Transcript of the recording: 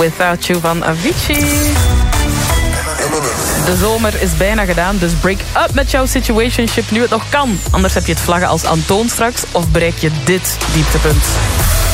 Without You van Avicii. De zomer is bijna gedaan, dus break up met jouw situationship nu het nog kan. Anders heb je het vlaggen als Antoon straks of bereik je dit dieptepunt.